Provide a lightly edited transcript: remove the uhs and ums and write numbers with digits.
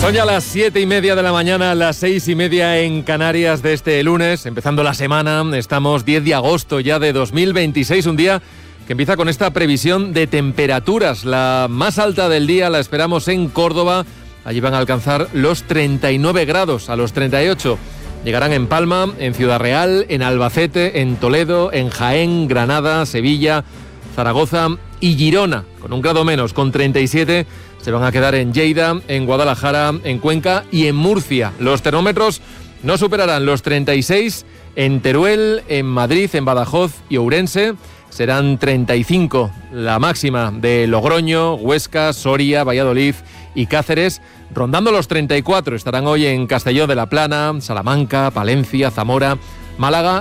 Son ya las 7:30 de la mañana, las 6:30 en Canarias de este lunes, empezando la semana. Estamos 10 de agosto ya de 2026, un día que empieza con esta previsión de temperaturas. La más alta del día la esperamos en Córdoba. Allí van a alcanzar los 39 grados, a los 38. Llegarán en Palma, en Ciudad Real, en Albacete, en Toledo, en Jaén, Granada, Sevilla, Zaragoza y Girona, con un grado menos, con 37. Se van a quedar en Lleida, en Guadalajara, en Cuenca y en Murcia. Los termómetros no superarán los 36 en Teruel, en Madrid, en Badajoz y Ourense. Serán 35 la máxima de Logroño, Huesca, Soria, Valladolid y Cáceres. Rondando los 34 estarán hoy en Castelló de la Plana, Salamanca, Palencia, Zamora, Málaga